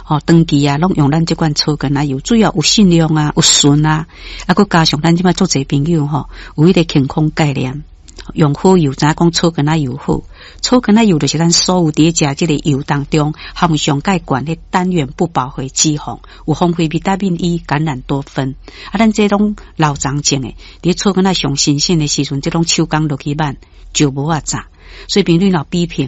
长期啊，拢用咱这款草根啊油，主要有信量啊，有顺啊，佫加上咱即摆做侪朋友有迄个健康概念。用好油，知影讲草根仔油好，草根仔油就是咱所有伫食即个油当中含上介悬的单元不饱和脂肪，有丰富维他命 E、橄榄多酚。咱这种老长症的，伫草根仔上新鲜的时阵，这种手工落去慢就无啊炸。所以朋友若比拼。